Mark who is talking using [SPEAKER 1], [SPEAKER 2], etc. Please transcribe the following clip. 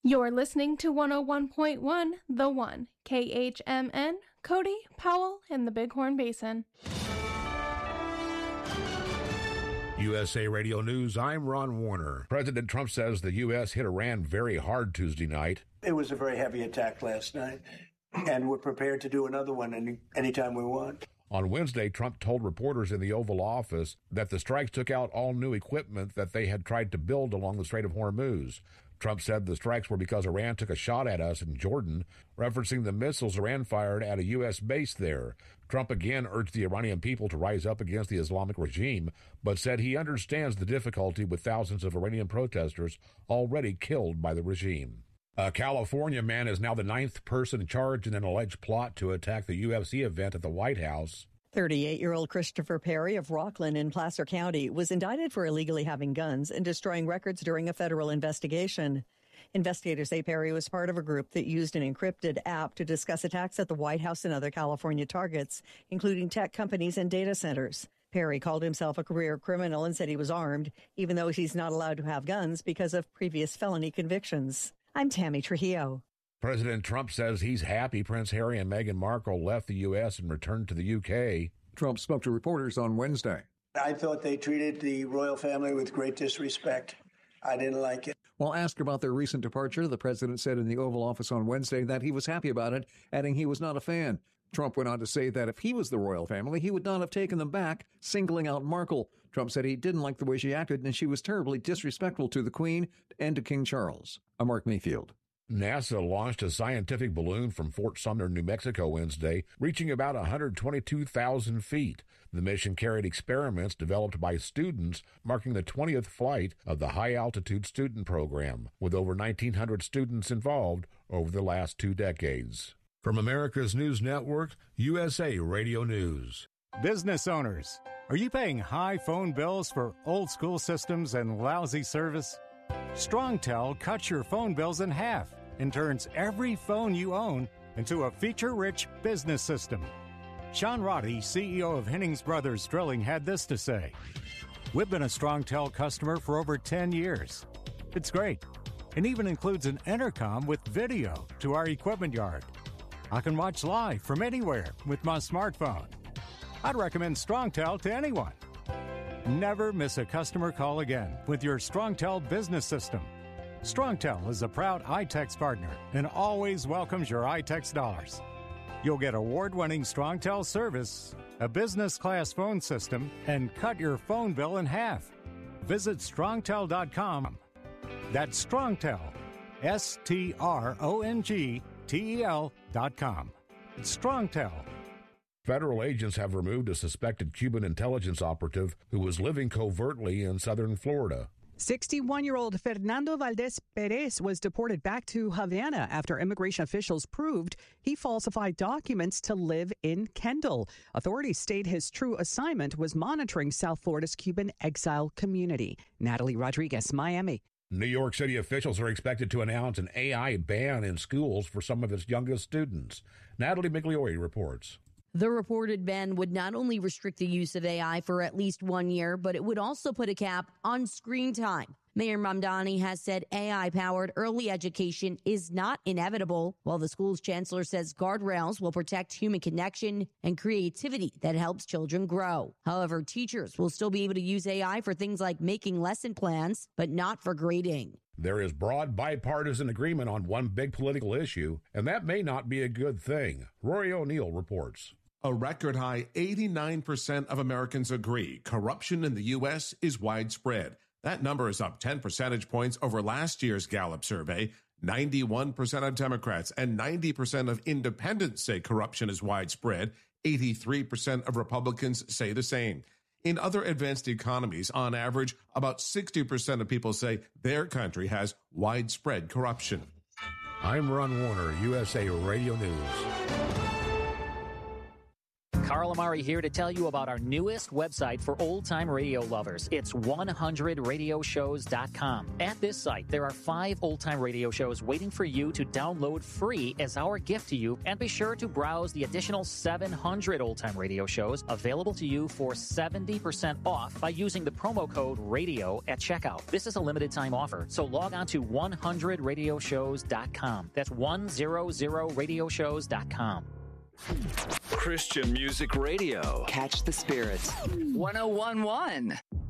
[SPEAKER 1] You're listening to 101.1 The One, KHMN, Cody, Powell, and the Bighorn Basin.
[SPEAKER 2] USA Radio News, I'm Ron Warner. President Trump says the U.S. hit Iran very hard Tuesday night.
[SPEAKER 3] It was a very heavy attack last night, and we're prepared to do another one anytime we want.
[SPEAKER 2] On Wednesday, Trump told reporters in the Oval Office that the strikes took out all new equipment that they had tried to build along the Strait of Hormuz. Trump said the strikes were because Iran took a shot at us in Jordan, referencing the missiles Iran fired at a U.S. base there. Trump again urged the Iranian people to rise up against the Islamic regime, but said he understands the difficulty with thousands of Iranian protesters already killed by the regime. A California man is now the 9th person charged in an alleged plot to attack the UFC event at the White House.
[SPEAKER 4] 38-year-old Christopher Perry of Rockland in Placer County was indicted for illegally having guns and destroying records during a federal investigation. Investigators say Perry was part of a group that used an encrypted app to discuss attacks at the White House and other California targets, including tech companies and data centers. Perry called himself a career criminal and said he was armed, even though he's not allowed to have guns because of previous felony convictions. I'm Tammy Trujillo.
[SPEAKER 2] President Trump says he's happy Prince Harry and Meghan Markle left the U.S. and returned to the U.K.
[SPEAKER 5] Trump spoke to reporters on Wednesday.
[SPEAKER 3] I thought they treated the royal family with great disrespect. I didn't like it.
[SPEAKER 5] While asked about their recent departure, the president said in the Oval Office on Wednesday that he was happy about it, adding he was not a fan. Trump went on to say that if he was the royal family, he would not have taken them back, singling out Markle. Trump said he didn't like the way she acted and she was terribly disrespectful to the Queen and to King Charles. I'm Mark Mayfield.
[SPEAKER 2] NASA launched a scientific balloon from Fort Sumner, New Mexico Wednesday, reaching about 122,000 feet. The mission carried experiments developed by students, marking the 20th flight of the high-altitude student program, with over 1,900 students involved over the last 2 decades. From America's News Network, USA Radio News.
[SPEAKER 6] Business owners, are you paying high phone bills for old-school systems and lousy service? StrongTel cuts your phone bills in half and turns every phone you own into a feature-rich business system. Sean Roddy, CEO of Hennings Brothers Drilling, had this to say. We've been a StrongTel customer for over 10 years. It's great. It even includes an intercom with video to our equipment yard. I can watch live from anywhere with my smartphone. I'd recommend StrongTel to anyone. Never miss a customer call again with your StrongTel business system. StrongTel is a proud iTex partner and always welcomes your iTex dollars. You'll get award-winning StrongTel service, a business-class phone system, and cut your phone bill in half. Visit StrongTel.com. That's StrongTel, StrongTel.com. It's StrongTel.
[SPEAKER 2] Federal agents have removed a suspected Cuban intelligence operative who was living covertly in southern Florida.
[SPEAKER 7] 61-year-old Fernando Valdez Perez was deported back to Havana after immigration officials proved he falsified documents to live in Kendall. Authorities state his true assignment was monitoring South Florida's Cuban exile community. Natalie Rodriguez, Miami.
[SPEAKER 2] New York City officials are expected to announce an AI ban in schools for some of its youngest students. Natalie Migliori reports.
[SPEAKER 8] The reported ban would not only restrict the use of AI for at least 1 year, but it would also put a cap on screen time. Mayor Mamdani has said AI-powered early education is not inevitable, while the school's chancellor says guardrails will protect human connection and creativity that helps children grow. However, teachers will still be able to use AI for things like making lesson plans, but not for grading.
[SPEAKER 2] There is broad bipartisan agreement on one big political issue, and that may not be a good thing. Rory O'Neill reports.
[SPEAKER 9] A record high 89% of Americans agree corruption in the U.S. is widespread. That number is up 10 percentage points over last year's Gallup survey. 91% of Democrats and 90% of independents say corruption is widespread. 83% of Republicans say the same. In other advanced economies, on average, about 60% of people say their country has widespread corruption.
[SPEAKER 2] I'm Ron Warner, USA Radio News.
[SPEAKER 10] Carl Amari here to tell you about our newest website for old-time radio lovers. It's 100radioshows.com. At this site, there are 5 old-time radio shows waiting for you to download free as our gift to you, and be sure to browse the additional 700 old-time radio shows available to you for 70% off by using the promo code RADIO at checkout. This is a limited-time offer, so log on to 100radioshows.com. That's 100radioshows.com.
[SPEAKER 11] Christian Music Radio.
[SPEAKER 12] Catch the spirit. 101.1.